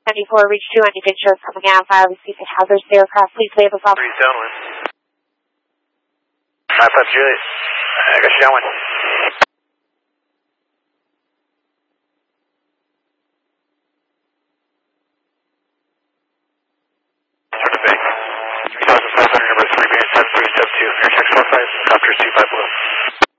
94, reach 2 on your good shows coming out. 5, we see the hazards to the aircraft. Please wave us off. 3 downwind. 5 Juliet. I got you downwind. Turn to bank. 3500 number 3, band 7372. Air tax 45, copter 2.